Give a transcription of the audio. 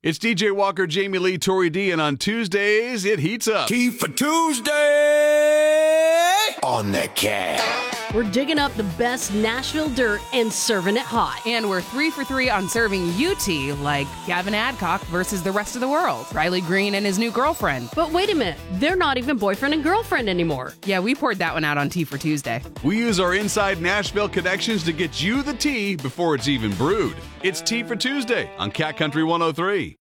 It's DJ Walker, Jamie Lee, Tori D, and on Tuesdays, it heats up. Tea for Tuesday on the Cat. We're digging up the best Nashville dirt and serving it hot. And we're 3 for 3 on serving you tea, like Gavin Adcock versus the rest of the world, Riley Green and his new girlfriend. But wait a minute, they're not even boyfriend and girlfriend anymore. Yeah, we poured that one out on Tea for Tuesday. We use our inside Nashville connections to get you the tea before it's even brewed. It's Tea for Tuesday on Cat Country 103.